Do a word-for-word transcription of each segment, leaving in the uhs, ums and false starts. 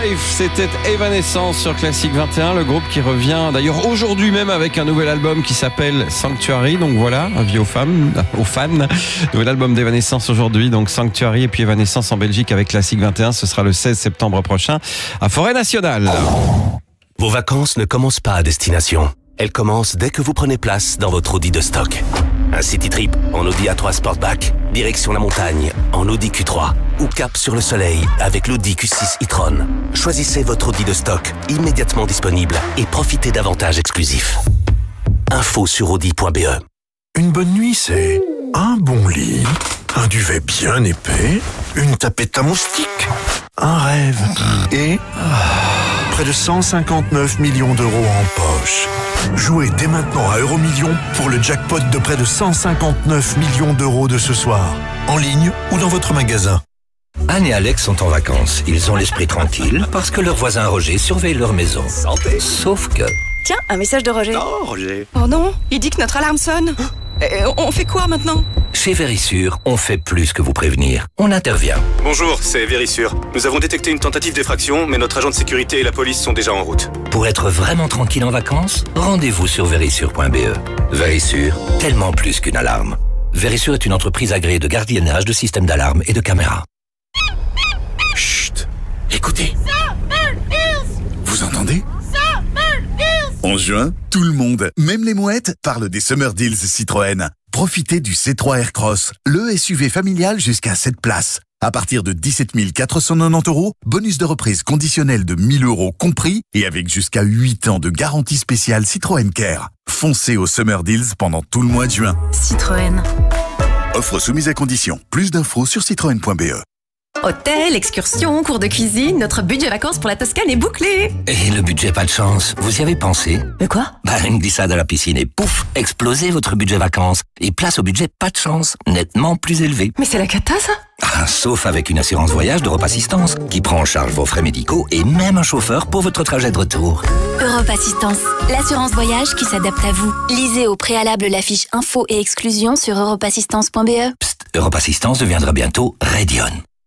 Life, c'était Evanescence sur Classic vingt et un, le groupe qui revient d'ailleurs aujourd'hui même avec un nouvel album qui s'appelle Sanctuary. Donc voilà, avis aux femmes, aux fans. Nouvel album d'Evanescence aujourd'hui, donc Sanctuary, et puis Evanescence en Belgique avec Classic vingt et un. Ce sera le seize septembre prochain à Forêt Nationale. Vos vacances ne commencent pas à destination. Elles commencent dès que vous prenez place dans votre Audi de stock. Un city trip en Audi A trois Sportback, direction la montagne en Audi Q trois ou cap sur le soleil avec l'Audi Q six e-tron. Choisissez votre Audi de stock immédiatement disponible et profitez d'avantages exclusifs. Info sur audi point b e. Une bonne nuit, c'est un bon lit, un duvet bien épais, une tapette à moustiques, un rêve et près de cent cinquante-neuf millions d'euros en poche. Jouez dès maintenant à Euromillions pour le jackpot de près de cent cinquante-neuf millions d'euros de ce soir, en ligne ou dans votre magasin. Anne et Alex sont en vacances. Ils ont l'esprit tranquille parce que leur voisin Roger surveille leur maison. Santé. Sauf que... Tiens, un message de Roger. Oh, Roger. Oh non, il dit que notre alarme sonne. Et on fait quoi maintenant? Chez Vérissure, on fait plus que vous prévenir. On intervient. Bonjour, c'est Vérissure. Nous avons détecté une tentative d'effraction, mais notre agent de sécurité et la police sont déjà en route. Pour être vraiment tranquille en vacances, rendez-vous sur vérissure point b e. Vérissure, tellement plus qu'une alarme. Vérissure est une entreprise agréée de gardiennage de systèmes d'alarme et de caméras. Chut, écoutez. Vous entendez? En juin, tout le monde, même les mouettes, parle des Summer Deals Citroën. Profitez du C trois Aircross, le S U V familial jusqu'à sept places. À partir de dix-sept mille quatre cent quatre-vingt-dix euros, bonus de reprise conditionnel de mille euros compris et avec jusqu'à huit ans de garantie spéciale Citroën Care. Foncez aux Summer Deals pendant tout le mois de juin. Citroën. Offre soumise à condition. Plus d'infos sur citroën point b e. Hôtel, excursion, cours de cuisine, notre budget vacances pour la Toscane est bouclé. Et le budget pas de chance, vous y avez pensé? Mais quoi? Bah, une glissade à la piscine et pouf, explosez votre budget vacances. Et place au budget pas de chance, nettement plus élevé. Mais c'est la cata, ça? Ah, sauf avec une assurance voyage d'Europe Assistance, qui prend en charge vos frais médicaux et même un chauffeur pour votre trajet de retour. Europe Assistance, l'assurance voyage qui s'adapte à vous. Lisez au préalable la fiche info et exclusion sur europe assistance point b e. Psst, Europe Assistance deviendra bientôt Radion.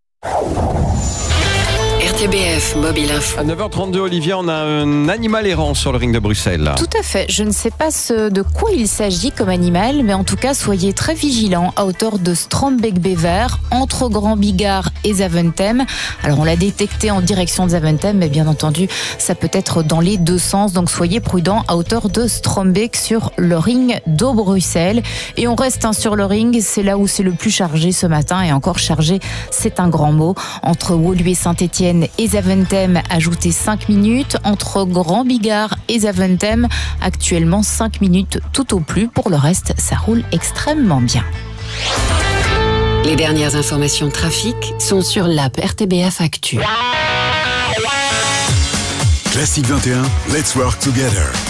R T B F Mobile Info. À neuf heures trente-deux, Olivia, on a un animal errant sur le ring de Bruxelles. Tout à fait. Je ne sais pas ce de quoi il s'agit comme animal, mais en tout cas, soyez très vigilants à hauteur de Strombeek-Bever, entre Grand Bigard et Zaventem. Alors, on l'a détecté en direction de Zaventem, mais bien entendu, ça peut être dans les deux sens. Donc, soyez prudents à hauteur de Strombeek sur le ring de Bruxelles. Et on reste hein, sur le ring, c'est là où c'est le plus chargé ce matin. Et encore chargé, c'est un grand mot. Entre Woluwe Saint-Étienne et Zaventem, ajoutez cinq minutes. Entre Grand Bigard et Zaventem, actuellement cinq minutes tout au plus. Pour le reste, ça roule extrêmement bien. Les dernières informations trafic sont sur l'app R T B F Actu. Classic vingt et un, let's work together.